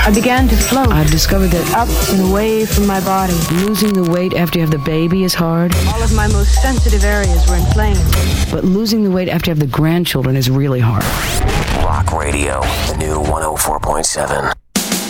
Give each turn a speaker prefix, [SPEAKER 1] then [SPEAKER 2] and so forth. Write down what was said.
[SPEAKER 1] I began to float.
[SPEAKER 2] I've discovered that
[SPEAKER 1] up and away from my body.
[SPEAKER 2] losing the weight after you have the baby is hard,
[SPEAKER 1] All of my most sensitive areas were inflamed.
[SPEAKER 2] but losing the weight after you have the grandchildren is really hard.
[SPEAKER 3] Rock Radio, the new 104.7.